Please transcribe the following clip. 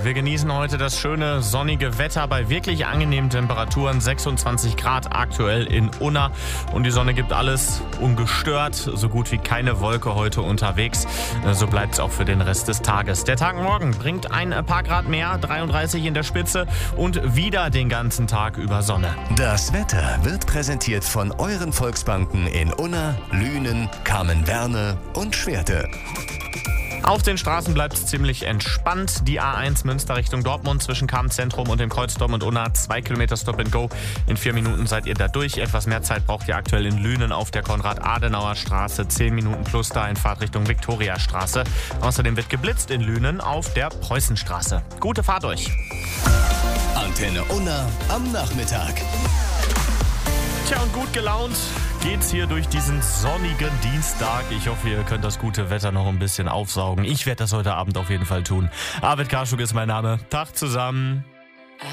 Wir genießen heute das schöne sonnige Wetter bei wirklich angenehmen Temperaturen. 26 Grad aktuell in Unna. Und die Sonne gibt alles ungestört. So gut wie keine Wolke heute unterwegs. So bleibt es auch für den Rest des Tages. Der Tag morgen bringt ein paar Grad mehr, 33 in der Spitze und wieder den ganzen Tag über Sonne. Das Wetter wird präsentiert von euren Volksbanken in Unna, Lünen, Kamen-Werne und Schwerte. Auf den Straßen bleibt es ziemlich entspannt. Die A1 Münster Richtung Dortmund zwischen Kamen-Zentrum und dem Kreuz Dortmund-Unna. 2 Kilometer Stop and Go. In 4 Minuten seid ihr da durch. Etwas mehr Zeit braucht ihr aktuell in Lünen auf der Konrad-Adenauer-Straße. 10 Minuten plus da in Fahrtrichtung Viktoriastraße. Außerdem wird geblitzt in Lünen auf der Preußenstraße. Gute Fahrt euch. Antenne Unna am Nachmittag. Tja, und gut gelaunt geht's hier durch diesen sonnigen Dienstag. Ich hoffe, ihr könnt das gute Wetter noch ein bisschen aufsaugen. Ich werde das heute Abend auf jeden Fall tun. Arvid Karschuk ist mein Name. Tag zusammen.